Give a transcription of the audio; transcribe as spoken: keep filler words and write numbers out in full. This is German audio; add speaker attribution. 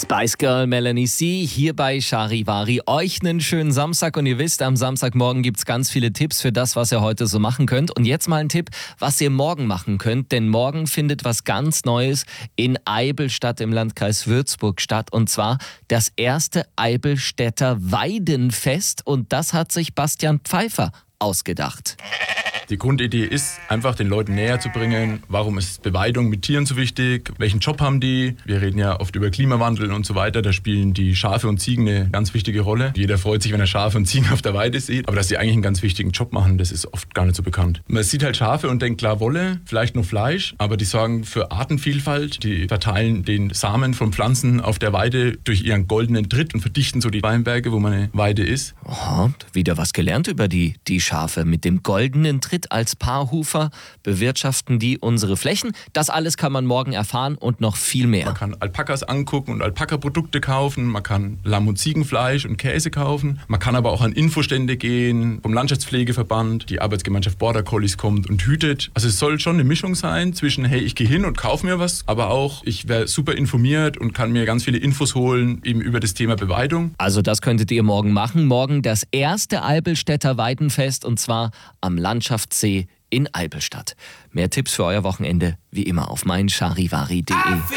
Speaker 1: Spice Girl Melanie C. hier bei Charivari. Euch einen schönen Samstag und ihr wisst, am Samstagmorgen gibt's ganz viele Tipps für das, was ihr heute so machen könnt. Und jetzt mal ein Tipp, was ihr morgen machen könnt, denn morgen findet was ganz Neues in Eibenstadt im Landkreis Würzburg statt, und zwar das erste Eibenstädter Weidenfest, und das hat sich Bastian Pfeiffer ausgedacht.
Speaker 2: Die Grundidee ist, einfach den Leuten näher zu bringen, warum ist Beweidung mit Tieren so wichtig, welchen Job haben die. Wir reden ja oft über Klimawandel und so weiter, da spielen die Schafe und Ziegen eine ganz wichtige Rolle. Jeder freut sich, wenn er Schafe und Ziegen auf der Weide sieht, aber dass sie eigentlich einen ganz wichtigen Job machen, das ist oft gar nicht so bekannt. Man sieht halt Schafe und denkt, klar, Wolle, vielleicht noch Fleisch, aber die sorgen für Artenvielfalt, die verteilen den Samen von Pflanzen auf der Weide durch ihren goldenen Tritt und verdichten so die Weinberge, wo meine Weide ist.
Speaker 1: Oh, wieder was gelernt über die, die Schafe. Mit dem goldenen Tritt als Paarhufer bewirtschaften die unsere Flächen. Das alles kann man morgen erfahren und noch viel mehr.
Speaker 2: Man kann Alpakas angucken und Alpaka-Produkte kaufen, man kann Lamm- und Ziegenfleisch und Käse kaufen. Man kann aber auch an Infostände gehen, vom Landschaftspflegeverband, die Arbeitsgemeinschaft Border Collies kommt und hütet. Also es soll schon eine Mischung sein zwischen, hey, ich gehe hin und kaufe mir was, aber auch, ich wäre super informiert und kann mir ganz viele Infos holen, eben über das Thema Beweidung.
Speaker 1: Also das könntet ihr morgen machen. Morgen das erste Eibenstädter Weidenfest, und zwar am Landschaftssee in Eibenstadt. Mehr Tipps für euer Wochenende wie immer auf mein charivari punkt de.